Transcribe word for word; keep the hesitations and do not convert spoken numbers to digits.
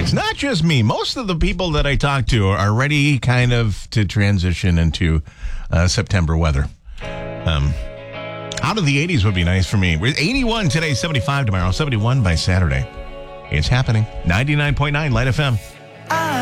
It's not just me. Most of the people that I talk to are ready kind of to transition into uh, September weather. Um, out of the eighties would be nice for me. We're eighty-one today, seventy-five tomorrow, seventy-one by Saturday. It's happening. ninety-nine point nine Light F M.